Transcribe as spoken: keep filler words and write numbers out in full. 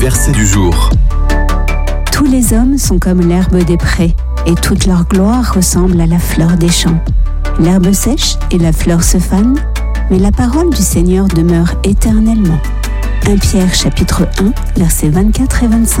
Verset du jour. Tous les hommes sont comme l'herbe des prés, et toute leur gloire ressemble à la fleur des champs. L'herbe sèche et la fleur se fanent, mais la parole du Seigneur demeure éternellement. premier Pierre chapitre un, versets vingt-quatre et vingt-cinq.